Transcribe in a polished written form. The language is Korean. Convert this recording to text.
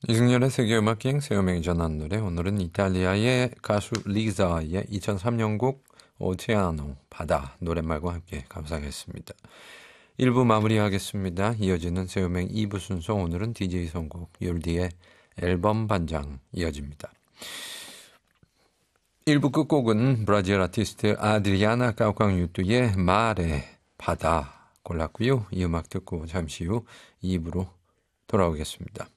이승열의 세계음악여행 새음악이 전한 노래. 오늘은 이탈리아의 가수 리자의 2003년 곡 오체아노 바다 노랫말과 함께 감상했습니다. 1부 마무리하겠습니다. 이어지는 새음악 2부 순서, 오늘은 DJ 선곡 율디의 앨범 반장 이어집니다. 1부 끝곡은 브라질 아티스트 아드리아나 까우깡유뚜의 말의 바다 골랐고요. 이 음악 듣고 잠시 후 2부로 돌아오겠습니다.